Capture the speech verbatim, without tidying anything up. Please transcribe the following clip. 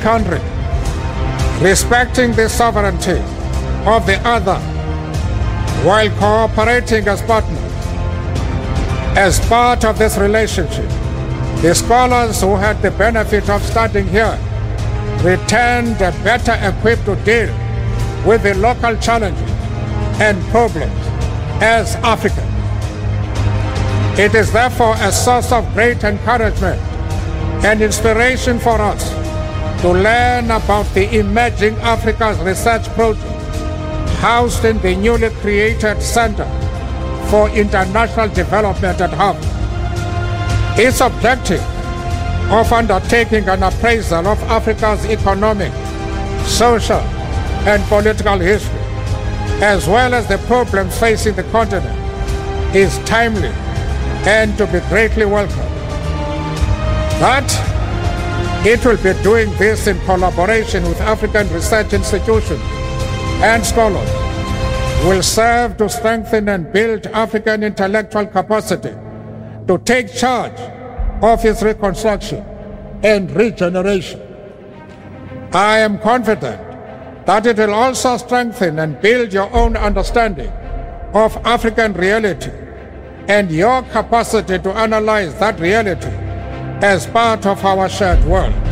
country, respecting the sovereignty of the other, while cooperating as partners. As part of this relationship, the scholars who had the benefit of studying here returned better equipped to deal with the local challenges and problems as Africans. It is therefore a source of great encouragement and inspiration for us to learn about the Emerging Africa's Research Project housed in the newly created Center for International Development at Harvard. Its objective of undertaking an appraisal of Africa's economic, social, and political history, as well as the problems facing the continent, is timely and to be greatly welcomed. But it will be doing this in collaboration with African research institutions and scholars will serve to strengthen and build African intellectual capacity to take charge of its reconstruction and regeneration. I am confident that it will also strengthen and build your own understanding of African reality and your capacity to analyze that reality as part of our shared world.